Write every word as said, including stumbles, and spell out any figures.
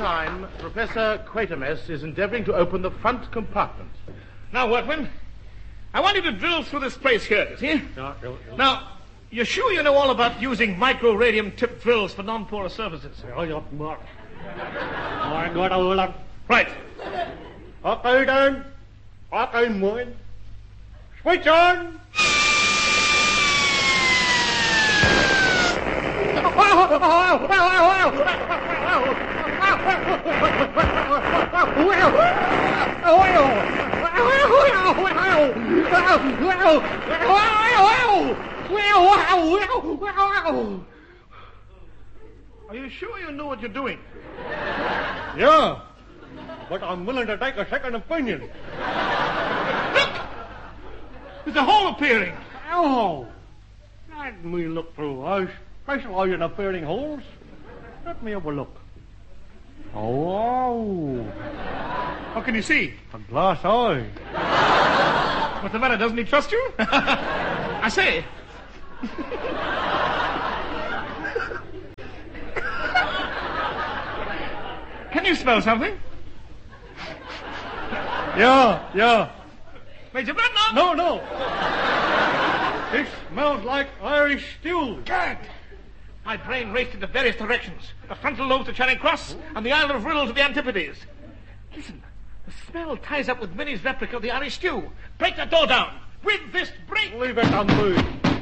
time, Professor Quatermass is endeavoring to open the front compartment. Now, workmen, I want you to drill through this place here, you see? No, no, no. Now, you're sure you know all about using micro-radium-tipped drills for non-porous surfaces? Oh, Mark. I got a lot. Right. Okay, then. Okay, mine. Switch on. Are you sure you know what you're doing? Yeah, but I'm willing to take a second opinion. Look! There's a hole appearing. Oh, let me look through. I specialize in appearing holes. Let me have a look. Oh, What can you see? a glass eye. What's the matter? Doesn't he trust you? I say. Can you smell something? Yeah, yeah. Major Bradnock? No, no. It smells like Irish stew. Good. My brain raced into various directions. The frontal lobe to Charing Cross and the Isle of Rhyl to the Antipodes. Listen, the smell ties up with Minnie's replica of the Irish stew. Break that door down. With this break. Leave it on me.